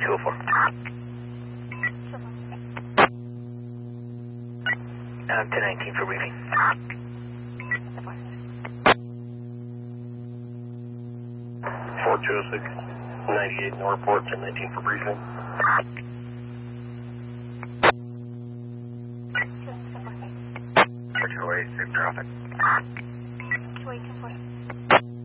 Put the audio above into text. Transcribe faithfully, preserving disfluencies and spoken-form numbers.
two oh four. Um, ten nineteen for briefing. four two oh six, ninety-eight Northport, ten nineteen for briefing. four two oh eight, six traffic. two eight two four.